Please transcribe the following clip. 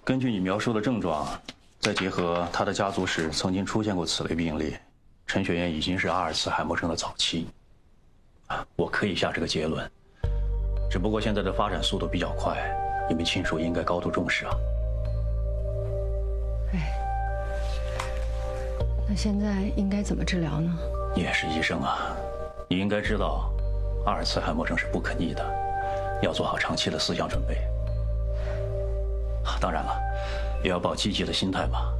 根据你描述的症状，再结合他的家族史曾经出现过此类病例，陈雪燕已经是阿尔茨海默症的早期。我可以下这个结论，只不过现在的发展速度比较快，你们亲属应该高度重视啊。 哎，那现在应该怎么治疗呢？ 你也是医生啊，你应该知道，阿尔茨海默症是不可逆的，要做好长期的思想准备。当然了，也要抱积极的心态嘛。